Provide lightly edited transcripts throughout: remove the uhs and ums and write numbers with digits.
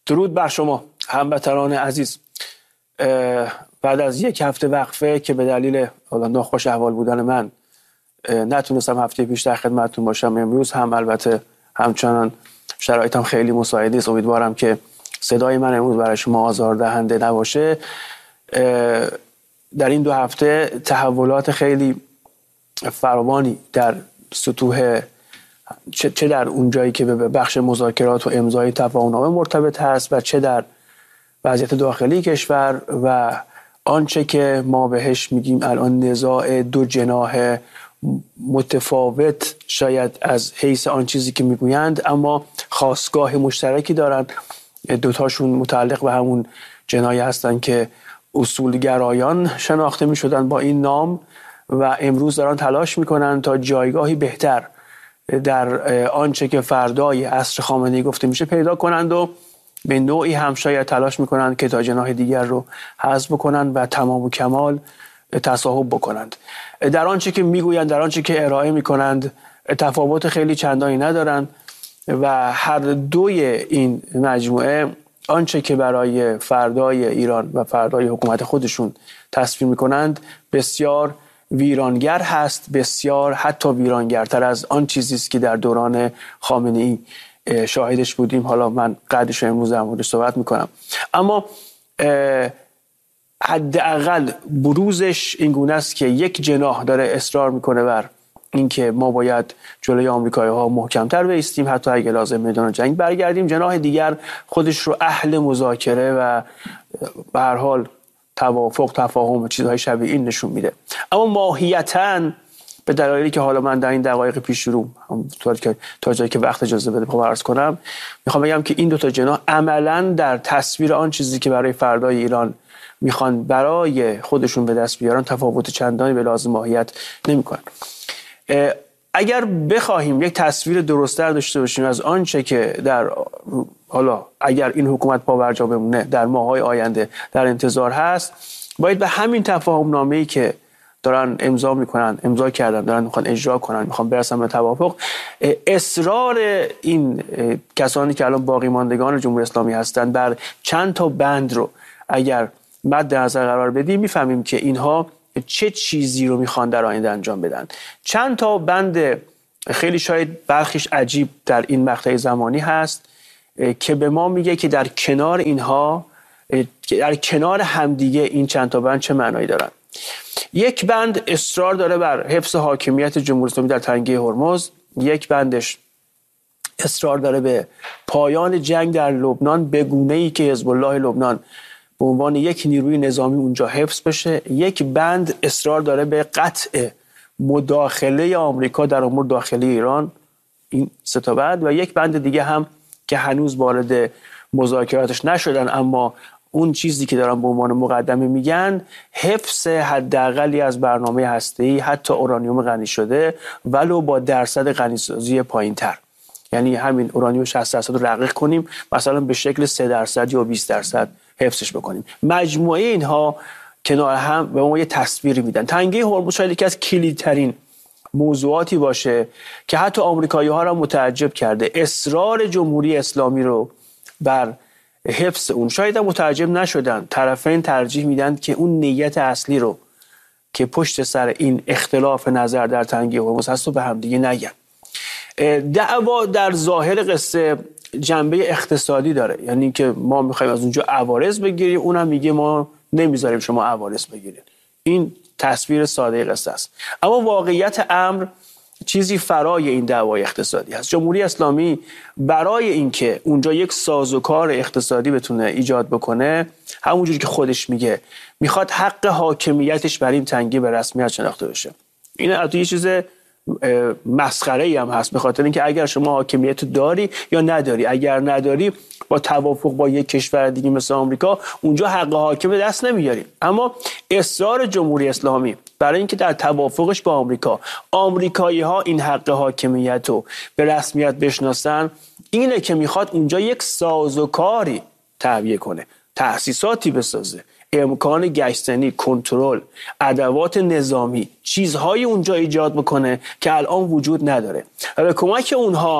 درود بر شما هموطنان عزیز. بعد از یک هفته وقفه که به دلیل ناخوش احوال بودن من نتونستم هفته پیش در خدمتتون باشم، امروز هم البته همچنان شرایطم خیلی مساعد نیست. امیدوارم که صدای من امروز برای شما آزاردهنده نباشه. در این 2 هفته تحولات خیلی فراوانی در سطوح چه در اون جایی که به بخش مذاکرات و امضای تفاهم‌نامه مرتبط هست و چه در وضعیت داخلی کشور و آنچه که ما بهش میگیم الان نزاع 2 جناح متفاوت، شاید از حیث آن چیزی که میگویند، اما خاستگاه مشترکی دارن. 2 تاشون متعلق به همون جناحی هستن که اصولگرایان شناخته میشدن با این نام و امروز دارن تلاش میکنن تا جایگاهی بهتر در آنچه که فردای عصر خامنه‌ای گفته میشه پیدا کنند و به نوعی هم شاید تلاش میکنند که تا جناح دیگر رو حذف بکنند و تمام و کمال تصاحب بکنند. در آنچه که میگویند، در آنچه که ارائه میکنند تفاوت خیلی چندانی ندارند و هر دوی این مجموعه آنچه که برای فردای ایران و فردای حکومت خودشون تصویر میکنند بسیار ویرانگر هست، بسیار حتی ویرانگرتر از آن چیزی است که در دوران خامنه‌ای شاهدش بودیم. حالا من قدرش امروز در موردش صحبت میکنم، اما حداقل بروزش این گونه است که یک جناح داره اصرار میکنه بر اینکه ما باید جلوی آمریکایی‌ها محکم‌تر بایستیم، حتی اگه لازم میدان جنگ برگردیم. جناح دیگر خودش رو اهل مذاکره و به هر حال توافق، تفاهم و چیزهای شبیه این نشون میده. اما ماهیتاً به دلایلی که حالا من در این دقایق پیش رو تا جایی که وقت اجازه بده بخوام عرض کنم، میخوام بگم که این 2 تا جناح عملاً در تصویر آن چیزی که برای فردای ایران میخوان برای خودشون به دست بیارن تفاوت چندانی به لحاظ ماهیت نمیکنن. اگر بخواهیم یک تصویر درست‌تر داشته باشیم از آنچه که در حالا اگر این حکومت پابرجا بمونه در ماه‌های آینده در انتظار هست، باید به همین تفاهم‌نامه‌ای که دارن امضا کردن، دارن میخوان اجرا کنن، میخوان برسن به توافق، اصرار این کسانی که الان باقی ماندگان جمهوری اسلامی هستند بر چند تا بند رو اگر مد نظر قرار بدیم، میفهمیم که اینها چه چیزی رو میخوان در آینده انجام بدن. چند تا بند خیلی شاید برخیش عجیب در این مقطع زمانی هست که به ما میگه که در کنار اینها، در کنار همدیگه این چند تا بند چه معنایی دارن. یک بند اصرار داره بر حفظ حاکمیت جمهوری اسلامی در تنگه هرمز، یک بندش اصرار داره به پایان جنگ در لبنان به گونه‌ای که حزب الله لبنان به عنوان یک نیروی نظامی اونجا حفظ بشه، یک بند اصرار داره به قطع مداخله آمریکا در امور داخلی ایران، این 3 تا بند، و یک بند دیگه هم که هنوز وارد مذاکراتش نشدن اما اون چیزی که دارن به عنوان مقدمه میگن حفظ حداقلی از برنامه هسته‌ای، حتی اورانیوم غنی شده ولو با درصد غنیسازی پایین‌تر، یعنی همین اورانیوم 60% رو رقیق کنیم، مثلا به شکل 3% یا 20% حفظش بکنیم. مجموعه اینها کنار هم به ما یه تصویری میدن. تنگه هرمز شاید یکی از کلیدترین موضوعاتی باشه که حتی آمریکایی‌ها را متعجب کرده. اصرار جمهوری اسلامی رو بر حفظ اون، شاید هم متعجب نشدن، طرفین ترجیح میدن که اون نیت اصلی رو که پشت سر این اختلاف نظر در تنگه هرمز هست رو به هم دیگه نگن. دعوا در ظاهر قصه جنبه اقتصادی داره، یعنی که ما میخوایم از اونجا عوارض بگیریم، اونم میگه ما نمیذاریم شما عوارض بگیرید. این تصویر ساده قصه است، اما واقعیت امر چیزی فرای این دعوای اقتصادی هست. جمهوری اسلامی برای اینکه اونجا یک سازوکار اقتصادی بتونه ایجاد بکنه، همونجوری که خودش میگه میخواد حق حاکمیتش بر این تنگه به رسمیت شناخته بشه. این یه چیز مسخره‌ای هم هست، به خاطر اینکه اگر شما حاکمیت داری یا نداری، اگر نداری با توافق با یک کشور دیگه مثل آمریکا اونجا حق حاکم دست نمیاری. اما اصرار جمهوری اسلامی برای اینکه در توافقش با آمریکا آمریکایی‌ها این حق حاکمیت رو به رسمیت بشناسن، اینه که میخواد اونجا یک سازوکاری تعبیه کنه، تأسیساتی بسازه، امکان گشتنی، کنترل، ادوات نظامی، چیزهای اونجا ایجاد بکنه که الان وجود نداره و به کمک اونها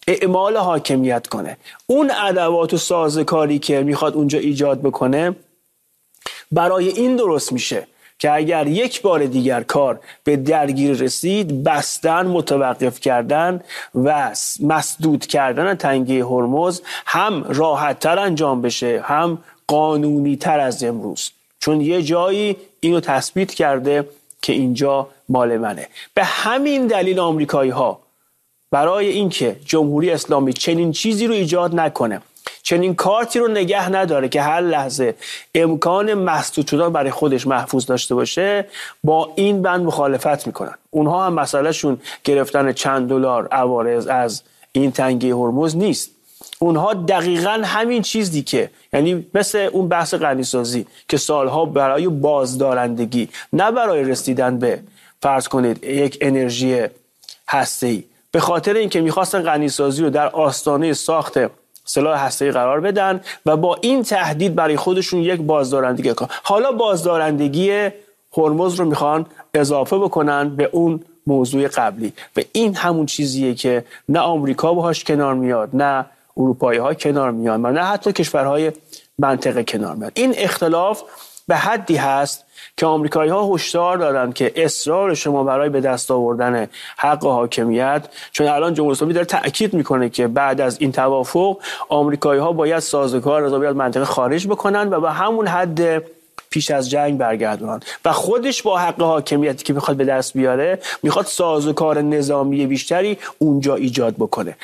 اعمال حاکمیت کنه. اون ادوات و سازوکاری که میخواد اونجا ایجاد بکنه برای این درست میشه که اگر یک بار دیگر کار به درگیری رسید، بستن، متوقف کردن و مسدود کردن تنگه هرمز هم راحت تر انجام بشه، هم قانونی تر از امروز، چون یه جایی اینو تثبیت کرده که اینجا مال منه. به همین دلیل آمریکایی ها برای اینکه جمهوری اسلامی چنین چیزی رو ایجاد نکنه، چنین کارتی رو نگه نداره که هر لحظه امکان مسدود شدن برای خودش محفوظ داشته باشه، با این بند مخالفت میکنن. اونها هم مسئلهشون گرفتن چند دلار عوارض از این تنگه هرمز نیست. اونها دقیقاً همین چیزی که، یعنی مثل اون بحث غنیسازی که سالها برای بازدارندگی، نه برای رسیدن به فرض کنید یک انرژی هسته‌ای، به خاطر اینکه میخواستن غنیسازی رو در آستانه ساخت سلاح هسته‌ای قرار بدن و با این تهدید برای خودشون یک بازدارندگی کنن. حالا بازدارندگی هرمز رو میخوان اضافه بکنن به اون موضوع قبلی و این همون چیزیه که نه آمریکا باهاش کنار میاد، نه اروپایی ها کنار میان و نه حتی کشورهای منطقه کنار میاد. این اختلاف به حدی هست که آمریکایی ها هشدار دادن که اصرار شما برای به دست آوردن حق و حاکمیت، چون الان جمهوری اسلامی داره تأکید میکنه که بعد از این توافق آمریکایی ها باید سازوکار نظامی از منطقه خارج بکنن و به همون حد پیش از جنگ برگردونن و خودش با حق حاکمیتی که میخواد به دست بیاره میخواد سازوکار نظامی بیشتری اونجا ایجاد بکنه.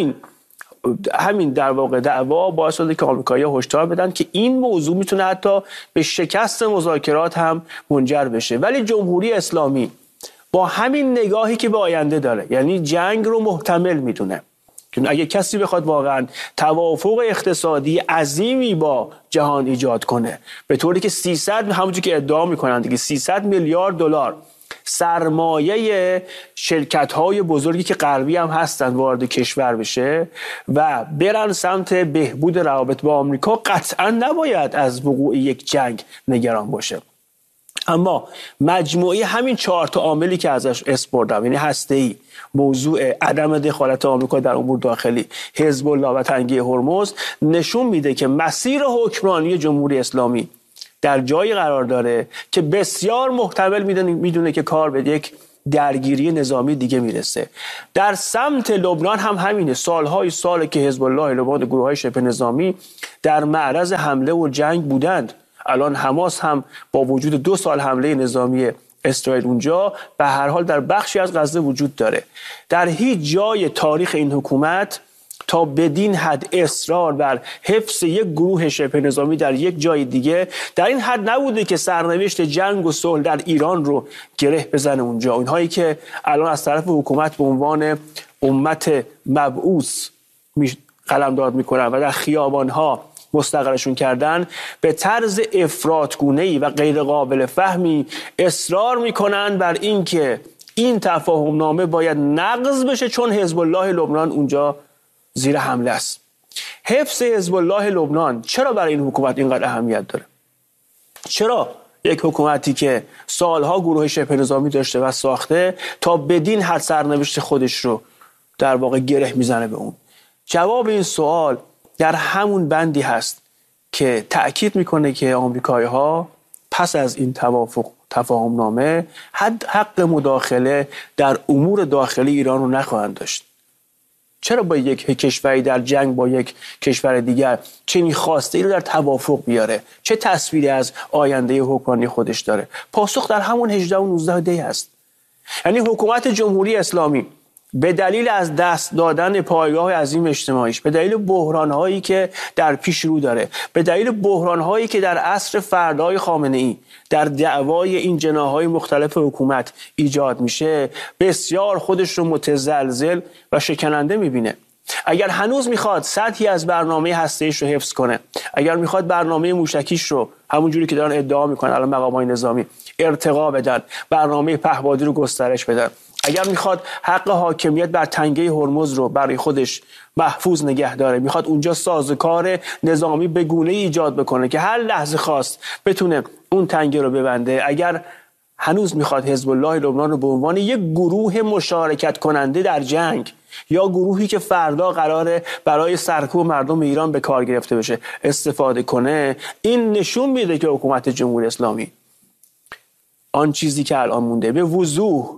همین در واقع دعوا باعث شده که آمریکایی‌ها هشدار بدن که این موضوع میتونه حتی به شکست مذاکرات هم منجر بشه. ولی جمهوری اسلامی با همین نگاهی که به آینده داره، یعنی جنگ رو محتمل میدونه، که اگه کسی بخواد واقعا توافق اقتصادی عظیمی با جهان ایجاد کنه، به طوری که 300 همونجوری که ادعا میکنن دیگه 300 میلیارد دلار سرمایه شرکت‌های بزرگی که غربی هم هستن وارد کشور بشه و برن سمت بهبود روابط با آمریکا، قطعا نباید از وقوع یک جنگ نگران باشه. اما مجموعه همین 4 تا عاملی که ازش اسپردم، یعنی هسته‌ای، موضوع عدم دخالت آمریکا در امور داخلی، حزب الله و تنگه هرمز، نشون میده که مسیر حکمرانی جمهوری اسلامی در جایی قرار داره که بسیار محتمل میدونه که کار به یک درگیری نظامی دیگه میرسه. در سمت لبنان هم همینه. ساله که حزب الله، لبنان، گروه‌های شبه نظامی در معرض حمله و جنگ بودند. الان حماس هم با وجود 2 سال حمله نظامی اسرائیل اونجا به هر حال در بخشی از غزه وجود داره. در هیچ جای تاریخ این حکومت تا بدین حد اصرار بر حفظ یک گروه شبه نظامی در یک جای دیگه در این حد نبوده که سرنوشت جنگ و صلح در ایران رو گره بزنه اونجا. اونهایی که الان از طرف حکومت به عنوان امت مبعوث قلمداد میکنن و در خیابانها مستقرشون کردن، به طرز افراطگونه‌ای و غیر قابل فهمی اصرار میکنن بر این که این تفاهم نامه باید نقض بشه چون حزب الله لبنان اونجا زیر حمله است. حفظ حزب الله لبنان چرا برای این حکومت اینقدر اهمیت داره؟ چرا یک حکومتی که سالها گروه شبه نظامی داشته و ساخته تا بدین حد سرنوشت خودش رو در واقع گره میزنه به اون؟ جواب این سوال در همون بندی هست که تأکید میکنه که آمریکایی‌ها پس از این تفاهم نامه حق مداخله در امور داخلی ایران رو نخواهند داشت. چرا با یک کشوری در جنگ با یک کشور دیگر چنین خواسته ای رو در توافق بیاره؟ چه تصویری از آینده حکمرانی خودش داره؟ پاسخ در همون 18 و 19 دی است. یعنی حکومت جمهوری اسلامی به دلیل از دست دادن پایگاه عظیم اجتماعیش، به دلیل بحران‌هایی که در پیش رو داره، به دلیل بحران‌هایی که در عصر فردای خامنه‌ای در دعوای این جناح‌های مختلف حکومت ایجاد میشه، بسیار خودش رو متزلزل و شکننده میبینه. اگر هنوز میخواد سطحی از برنامه هسته‌ایش رو حفظ کنه، اگر میخواد برنامه موشکیش رو همون جوری که دارن ادعا میکنن الان مقامات نظامی ارتقا بدن، برنامه پهپادی رو گسترش بدن، اگر میخواد حق حاکمیت بر تنگه هرمز رو برای خودش محفوظ نگه داره، میخواد اونجا سازوکار نظامی به گونه‌ای ایجاد بکنه که هر لحظه خواست بتونه اون تنگه رو ببنده، اگر هنوز میخواد حزب الله لبنان رو به عنوان یک گروه مشارکت کننده در جنگ یا گروهی که فردا قراره برای سرکوب مردم ایران به کار گرفته بشه استفاده کنه، این نشون میده که حکومت جمهوری اسلامی آن چیزی که الان مونده به وضوح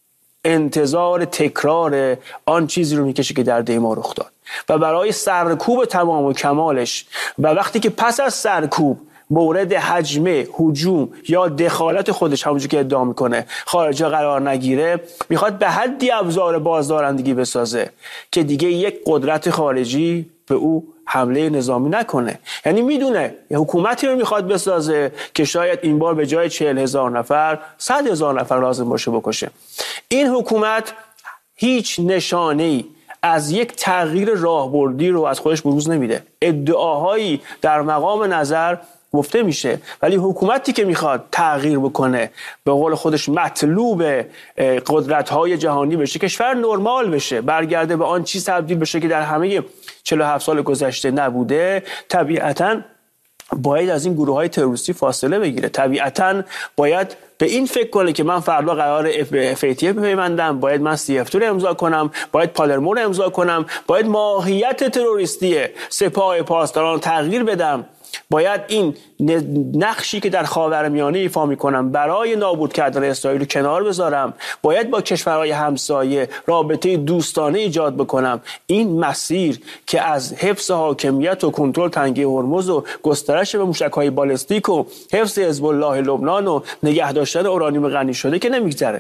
انتظار تکرار آن چیزی رو میکشه که در دیما رخ داد و برای سرکوب تمام و کمالش و وقتی که پس از سرکوب مورد حجمه، هجوم یا دخالت خودش همونجور که ادعا میکنه خارجا قرار نگیره، میخواد به حدی ابزار بازدارندگی بسازه که دیگه یک قدرت خارجی به او حمله نظامی نکنه. یعنی میدونه حکومتی رو میخواد بسازه که شاید این بار به جای 40,000 نفر 100,000 نفر لازم باشه بکشه. این حکومت هیچ نشانه‌ای از یک تغییر راهبردی رو از خودش بروز نمیده. ادعاهایی در مقام نظر گفته میشه، ولی حکومتی که میخواد تغییر بکنه، به قول خودش مطلوب قدرت‌های جهانی بشه، کشور نرمال بشه، برگرده به آن چیز تبدیل بشه که در همه 47 سال گذشته نبوده، طبیعتاً باید از این گروه‌های تروریستی فاصله بگیره. طبیعتاً باید به این فکر کنه که من فردا قراره به FATF بپیوندم، باید من CF2 رو امضا کنم، باید پالرمو رو امضا کنم، باید ماهیت تروریستی سپاه پاسداران تغییر بدم، باید این نقشی که در خاورمیانه ایفا میکنم برای نابود کردن اسرائیل رو کنار بذارم، باید با کشورهای همسایه رابطه دوستانه ایجاد بکنم. این مسیر که از حفظ حاکمیت و کنترل تنگه هرمز و گسترش به موشک‌های بالستیک و حفظ حزب الله لبنان و نگه داشتن اورانیوم غنی شده که نمیگذره.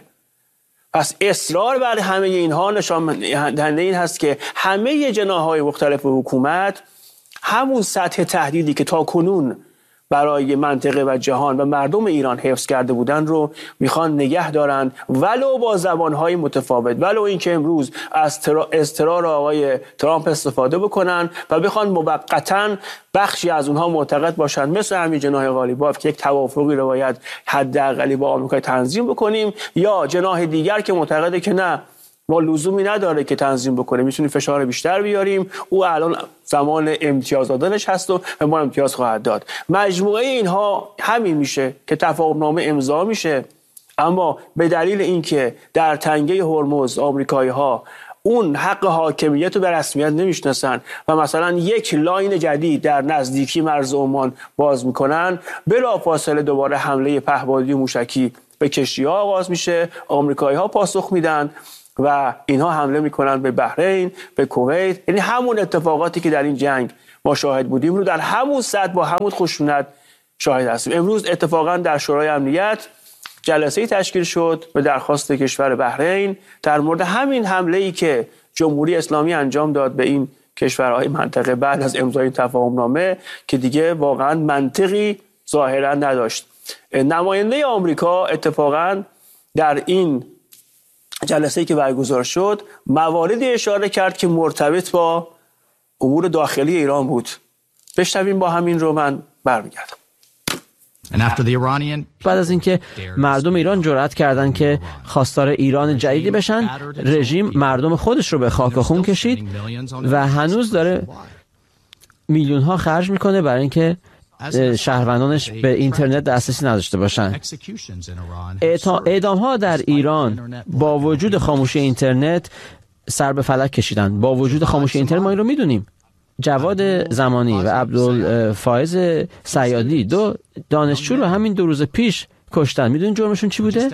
پس اصرار بر همه اینها نشان دهنده این هست که همه جناح‌های مختلف حکومت همون سطح تهدیدی که تا کنون برای منطقه و جهان و مردم ایران حفظ کرده بودن رو میخوان نگه دارن، ولو با زبانهای متفاوت، ولو اینکه امروز از اضطرار آقای ترامپ استفاده بکنن و بخوان موقتاً بخشی از اونها معتقد باشن مثل همین جناح غالیباف که یک توافقی رو باید حداقلی با آمریکا تنظیم بکنیم، یا جناح دیگر که معتقده که نه، ما لزومی نداره که تنظیم بکنه، میتونیم فشار بیشتر بیاریم، او الان زمان امتیاز دادنش هست و به ما امتیاز خواهد داد. مجموعه اینها همین میشه که تفاهمنامه امضا میشه، اما به دلیل اینکه در تنگه هرمز آمریکایی‌ها اون حق حاکمیت رو به رسمیت نمیشناسن و مثلا یک لاین جدید در نزدیکی مرز عمان باز میکنن، بلافاصله دوباره حمله پهپادی موشکی به کشتی‌ها آغاز میشه، آمریکایی‌ها پاسخ میدن و اینها حمله میکنن به بحرین، به کویت. یعنی همون اتفاقاتی که در این جنگ ما شاهد بودیم رو در همون سطح با همون خشونت شاهد هستیم. امروز اتفاقا در شورای امنیت جلسه‌ای تشکیل شد به درخواست کشور بحرین در مورد همین حمله‌ای که جمهوری اسلامی انجام داد به این کشورهای منطقه بعد از امضای تفاهمنامه که دیگه واقعا منطقی ظاهرا نداشت. نماینده آمریکا اتفاقا در این جلسه‌ای که برگزار شد مواردی اشاره کرد که مرتبط با امور داخلی ایران بود. بشنویم با همین رو من برمیگردم. بعد از اینکه مردم ایران جرأت کردند که خواستار ایران جدیدی بشن، رژیم مردم خودش رو به خاک و خون کشید و هنوز داره میلیون ها خرج میکنه برای اینکه شهروندانش به اینترنت دسترسی نداشته باشن. اعدام ها در ایران با وجود خاموشی اینترنت سر به فلک کشیدن. با وجود خاموشی اینترنت ما این رو میدونیم. جواد زمانی و عبدالفائز صیادی دو دانشجو رو همین 2 روز پیش کشتن. میدونین جرمشون چی بوده؟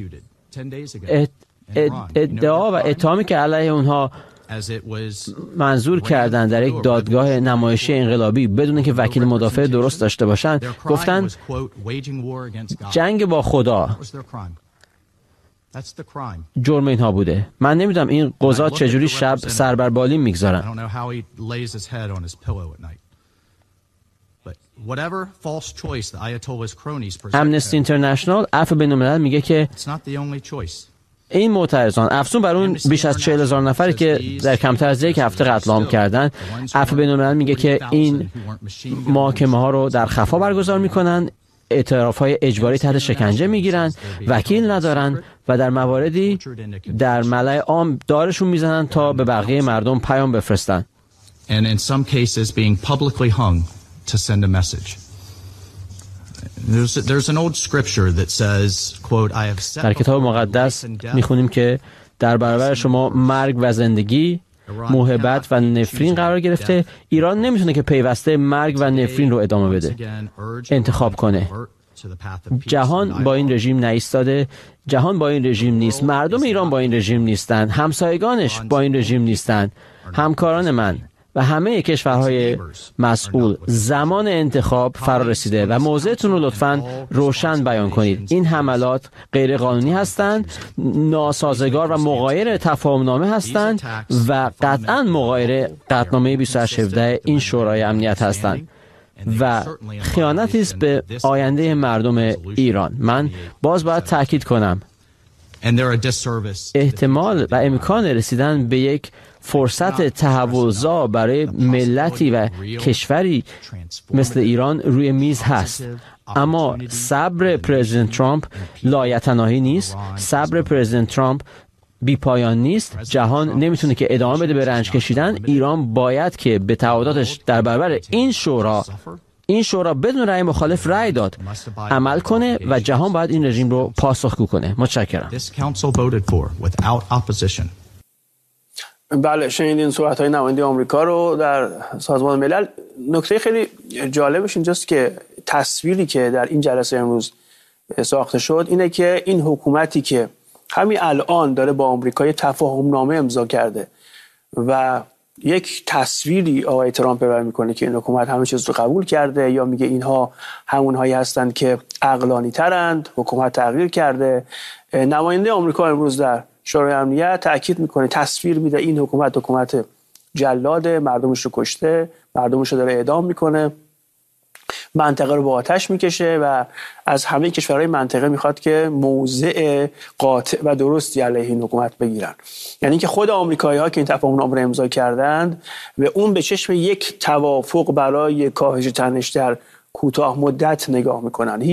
ادعا و اتهامی که علیه اونها منظور کردن در یک دادگاه نمایشی انقلابی بدون اینکه وکیل مدافع درست داشته باشن، گفتن جنگ با خدا جرم اینها بوده. من نمیدونم این قضات چجوری شب سر بر بالین میگذارن. امنستی اینترنشنال عفو بین‌الملل میگه که این معترضان افزون بر اون بیش از 40,000 نفری که در کمتر از یک هفته قتل عام کردن، عفو بین‌الملل میگه که این محاکمه ها رو در خفا برگزار میکنن، اعتراف‌های اجباری تحت شکنجه میگیرن، وکیل ندارن و در مواردی در ملأ عام دارشون میزنن تا به بقیه مردم پیام بفرستن. And in some cases being publicly hung to send a message. There's an old scripture that says, quote, I have set در کتاب مقدس میخونیم که در برابر شما مرگ و زندگی، محبت و نفرین قرار گرفته. ایران نمیتونه که پیوسته مرگ و نفرین رو ادامه بده، انتخاب کنه. جهان با این رژیم نایستاده، جهان با این رژیم نیست، مردم ایران با این رژیم نیستن، همسایگانش با این رژیم نیستن. همکاران من و همه کشورهای مسئول، زمان انتخاب فرا رسیده و موضعتون رو لطفاً روشن بیان کنید. این حملات غیر قانونی هستند، ناسازگار و مغایر تفاهمنامه هستند و قطعاً مغایر قطعنامه 2817 این شورای امنیت هستند و خیانتی است به آینده مردم ایران. من باز باید تاکید کنم احتمال و امکان رسیدن به یک فرصت تحولزا برای ملتی و کشوری مثل ایران روی میز هست، اما صبر پرزیدنت ترامپ لایتناهی نیست، صبر پرزیدنت ترامپ بی پایان نیست. جهان نمیتونه که ادامه بده به رنج کشیدن. ایران باید که به تعهداتش در برابر این شورا بدون رأی مخالف رأی داد عمل کنه و جهان باید این رژیم رو پاسخگو کنه. متشکرم. بله، شنیدین صحبت‌های نماینده آمریکا رو در سازمان ملل. نکته خیلی جالبش اینجاست که تصویری که در این جلسه امروز ساخته شد اینه که این حکومتی که همین الان داره با آمریکا تفاهم‌نامه امضا کرده و یک تصویری آقای ترامپ ارائه میکنه که این حکومت همه چیز رو قبول کرده یا میگه اینها همونهایی هستند که عقلانی ترند، حکومت تغییر کرده. نماینده آمریکا امروز در شورای امنیت تاکید میکنه، تصویر میده این حکومت جلاد، مردمش رو کشته، مردمش رو داره اعدام میکنه، منطقه رو با آتش میکشه و از همه کشورهای منطقه میخواد که موضع قاطع و درستی علیه این حکومت بگیرن. یعنی که خود آمریکایی‌ها که این تفاهم‌نامه رو امضا کردند و اون به چشم یک توافق برای کاهش تنش در کوتاه مدت نگاه میکنن.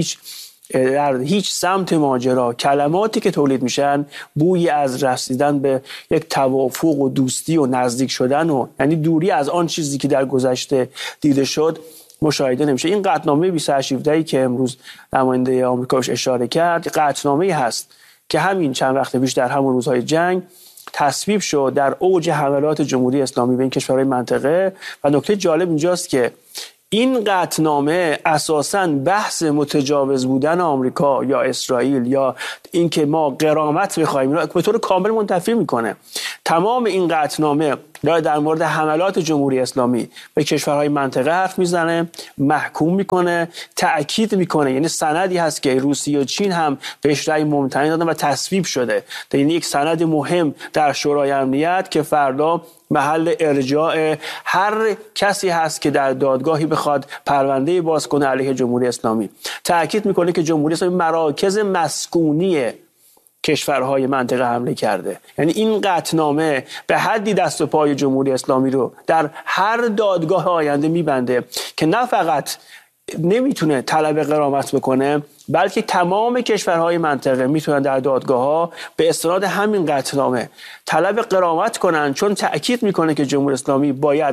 در هیچ سمت ماجرا کلماتی که تولید میشن بویی از رسیدن به یک توافق و دوستی و نزدیک شدن و یعنی دوری از آن چیزی که در گذشته دیده شد مشاهده نمیشه. این قطعنامه 2817 که امروز نماینده آمریکاش اشاره کرد، قطعنامه‌ای هست که همین چند وقت پیش در همون روزهای جنگ تصویب شد در اوج حملات جمهوری اسلامی به این کشورهای منطقه. و نکته جالب اینجاست که این قطعنامه اساساً بحث متجاوز بودن آمریکا یا اسرائیل یا اینکه ما غرامت می‌خوایم رو به طور کامل منتفی میکنه. تمام این قطعنامه در مورد حملات جمهوری اسلامی به کشورهای منطقه حرف میزنه، محکوم میکنه، تأکید میکنه. یعنی سندی هست که روسیه و چین هم بهش رأی ممتنع دادن و تصویب شده. یعنی یک سند مهم در شورای امنیت که فردا محل ارجاع هر کسی هست که در دادگاهی بخواد پرونده باز کنه علیه جمهوری اسلامی. تأکید میکنه که جمهوری اسلامی مراکز مسکونی کشورهای منطقه حمله کرده. یعنی این قطعنامه به حدی دست و پای جمهوری اسلامی رو در هر دادگاه آینده میبنده که نه فقط نمیتونه طلب غرامت بکنه، بلکه تمام کشورهای منطقه میتونن در دادگاه‌ها به استناد همین قطعنامه طلب غرامت کنن، چون تأکید میکنه که جمهوری اسلامی باید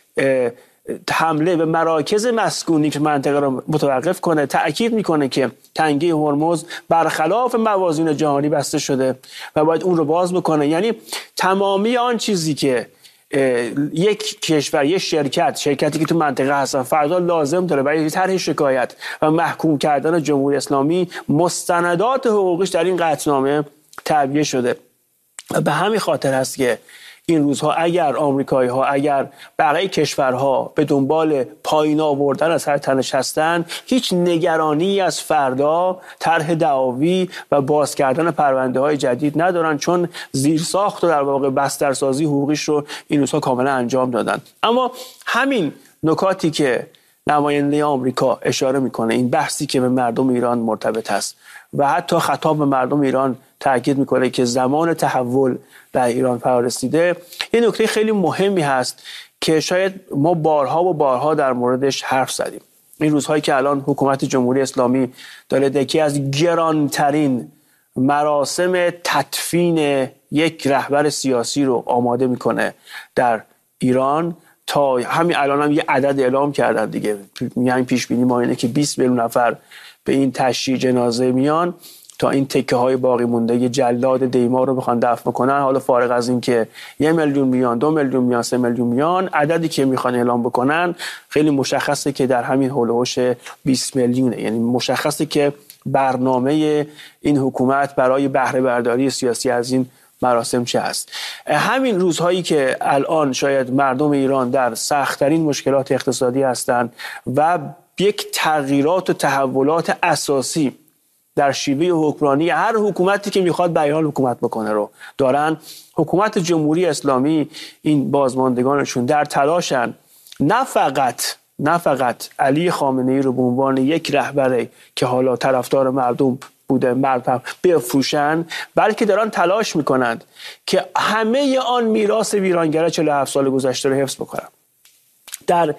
حمله به مراکز مسکونی که منطقه را متوقف کنه. تأکید میکنه که تنگه هرمز برخلاف موازین جهانی بسته شده و باید اون رو باز بکنه. یعنی تمامی آن چیزی که یک کشور، یک شرکتی که تو منطقه هستن فردا لازم داره برای طرح شکایت و محکوم کردن جمهوری اسلامی، مستندات حقوقیش در این قطعنامه تعبیه شده. و به همین خاطر هست که این روزها اگر آمریکایی‌ها، اگر بقیه کشورها به دنبال پایین آوردن از هر تنش هستن، هیچ نگرانی از فردا طرح دعاوی و باز کردن پرونده‌های جدید ندارن، چون زیرساخت و در واقع بسترسازی حقوقیش رو این روزها کاملا انجام دادن. اما همین نکاتی که نماینده آمریکا اشاره میکنه، این بحثی که به مردم ایران مرتبط است و حتی خطاب به مردم ایران تاکید میکنه که زمان تحول در ایران فرا رسیده، یه نکته خیلی مهمی هست که شاید ما بارها و بارها در موردش حرف زدیم. این روزهایی که الان حکومت جمهوری اسلامی داره یکی از گرانترین مراسم تدفین یک رهبر سیاسی رو آماده میکنه در ایران، تا همین الان هم یه عدد اعلام کردن دیگه، یعنی پیش بینی ما اینه که 20 میلیون نفر به این تشییع جنازه میان. تا این تکه های باقی مونده جلاد دیمار رو بخوان دفع بکنن. حالا فارغ از این که 1 میلیون میان، 2 میلیون میان، 3 میلیون میان، عددی که میخوان اعلام بکنن خیلی مشخصه که در همین حول و حوش 20 میلیونه. یعنی مشخصه که برنامه این حکومت برای بهره برداری سیاسی از این مراسم چه است. همین روزهایی که الان شاید مردم ایران در سخت‌ترین مشکلات اقتصادی هستند و یک تغییرات و تحولات اساسی در شیوه حکمرانی هر حکومتی که میخواد بیان حکومت بکنه رو دارن، حکومت جمهوری اسلامی این بازماندگانشون در تلاشن نه فقط علی خامنه‌ای رو به عنوان یک رهبر که حالا طرفدار مردم بوده بفروشن، بلکه دارن تلاش میکنند که همه آن میراث ویرانگر 47 سال گذشته رو حفظ بکنن. در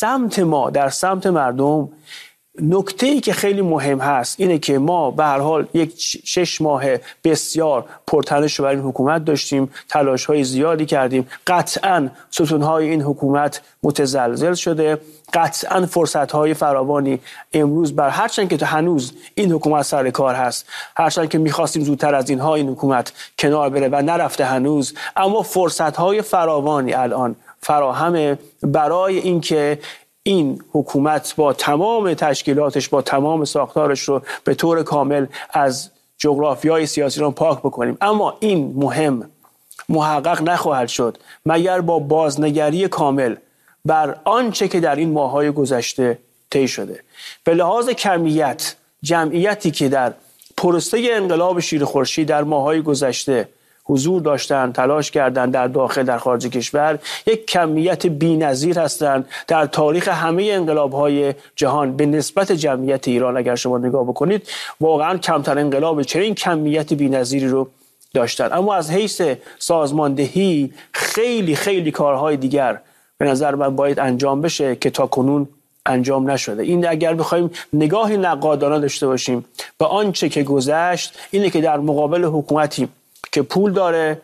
سمت مردم نکته‌ای که خیلی مهم هست اینه که ما به هر حال یک 6 ماه بسیار پرتنش رو برای این حکومت داشتیم، تلاش‌های زیادی کردیم، قطعاً ستون‌های این حکومت متزلزل شده، قطعاً فرصت‌های فراوانی امروز هرچند که هنوز این حکومت سر کار هست، هرچند که می‌خواستیم زودتر از اینها این حکومت کنار بره و نرفته هنوز، اما فرصت‌های فراوانی الان فراهمه برای اینکه این حکومت با تمام تشکیلاتش، با تمام ساختارش رو به طور کامل از جغرافیای سیاسی رو پاک بکنیم. اما این مهم محقق نخواهد شد مگر با بازنگری کامل بر آنچه که در این ماه‌های گذشته طی شده. به لحاظ کمیت، جمعیتی که در پروسه انقلاب شیر خورشید در ماه‌های گذشته حضور داشتن، تلاش کردن در داخل در خارج کشور، یک کمیت بی‌نظیر هستند در تاریخ همه انقلاب‌های جهان. به نسبت جمعیت ایران اگر شما نگاه بکنید واقعا کمتر انقلاب چنین کمیت بی‌نظیری رو داشتن. اما از حیث سازماندهی خیلی کارهای دیگر به نظر من باید انجام بشه که تا کنون انجام نشده. این اگر بخوایم نگاهی نقادانه داشته باشیم به آنچه که گذشت، اینه که در مقابل حکومتی که پول داره،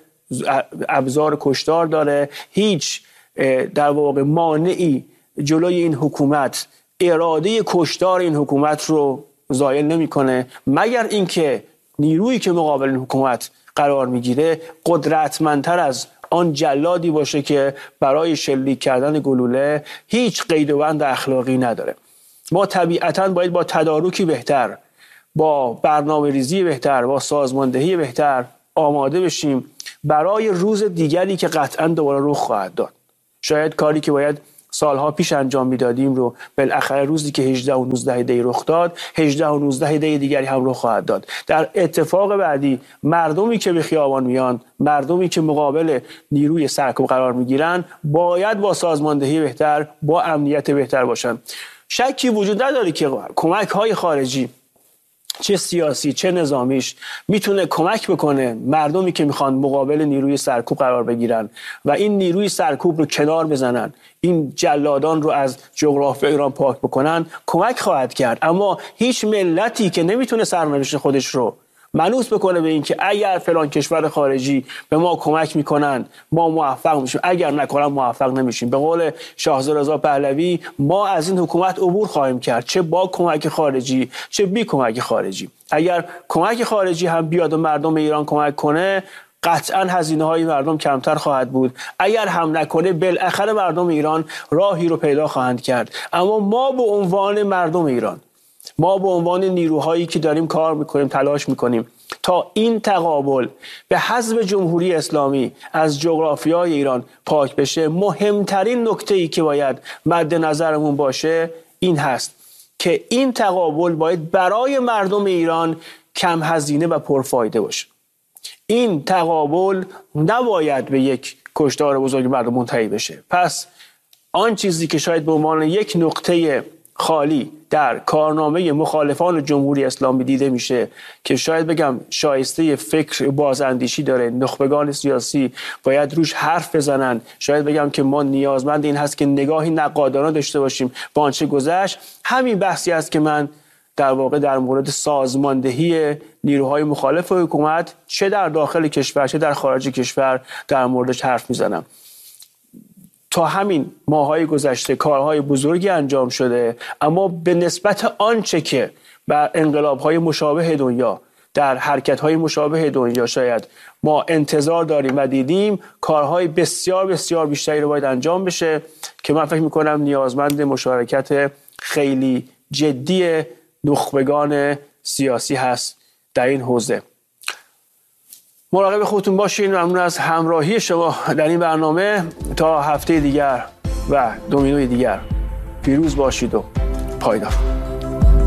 ابزار کشتار داره، هیچ در واقع مانعی جلوی این حکومت اراده کشتار این حکومت رو زایل نمیکنه، مگر اینکه نیرویی که مقابل این حکومت قرار میگیره قدرتمندتر از آن جلادی باشه که برای شلیک کردن گلوله هیچ قید و بند اخلاقی نداره. ما طبیعتاً باید با تدارکی بهتر، با برنامه‌ریزی بهتر، با سازماندهی بهتر آماده بشیم برای روز دیگری که قطعاً دوباره رخ خواهد داد. شاید کاری که باید سالها پیش انجام میدادیم رو بالاخره روزی که 18 و 19 دی رخ داد، 18 و 19 دی دیگری هم رخ خواهد داد. در اتفاق بعدی مردمی که به خیابان میان، مردمی که مقابل نیروی سرکوب قرار میگیرن، باید با سازماندهی بهتر، با امنیت بهتر باشن. شکی وجود نداره که کمک‌های خارجی چه سیاسی چه نظامیش میتونه کمک بکنه مردمی که میخوان مقابل نیروی سرکوب قرار بگیرن و این نیروی سرکوب رو کنار بزنن، این جلادان رو از جغرافیای ایران پاک بکنن، کمک خواهد کرد. اما هیچ ملتی که نمیتونه سرنوشت خودش رو منوس بکنه به این که اگر فلان کشور خارجی به ما کمک میکنن ما موفق میشیم، اگر نکنن موفق نمیشیم. به قول شاهزاده رضا پهلوی ما از این حکومت عبور خواهیم کرد، چه با کمک خارجی چه بی کمک خارجی. اگر کمک خارجی هم بیاد و مردم ایران کمک کنه قطعا هزینه‌های مردم کمتر خواهد بود، اگر هم نکنه بالاخره مردم ایران راهی رو پیدا خواهند کرد. اما ما به عنوان مردم ایران، ما به عنوان نیروهایی که داریم کار میکنیم، تلاش میکنیم تا این تقابل به حزب جمهوری اسلامی از جغرافیای ایران پاک بشه، مهمترین نکته‌ای که باید مد نظرمون باشه این هست که این تقابل باید برای مردم ایران کم هزینه و پرفایده باشه. این تقابل نباید به یک کشتار بزرگ مردم منتهی بشه. پس آن چیزی که شاید به عنوان یک نقطه خالی در کارنامه مخالفان جمهوری اسلامی دیده میشه که شاید بگم شایسته فکر بازاندیشی داره، نخبگان سیاسی باید روش حرف بزنن، شاید بگم که ما نیازمند این هست که نگاهی نقادانه داشته باشیم با آنچه گذشت. همین بحثی است که من در واقع در مورد سازماندهی نیروهای مخالف حکومت چه در داخل کشور چه در خارج کشور در موردش حرف میزنم. تا همین ماه‌های گذشته کارهای بزرگی انجام شده، اما به نسبت آنچه که بر انقلاب‌های مشابه دنیا در حرکت‌های مشابه دنیا شاید ما انتظار داریم و دیدیم کارهای بسیار بسیار بیشتری رو باید انجام بشه که من فکر می‌کنم نیازمند مشارکت خیلی جدی نخبگان سیاسی هست در این حوزه. مراقب خودتون باشین. ممنون از همراهی شما در این برنامه. تا هفته دیگر و دومینوی دیگر پیروز باشید و پایدار.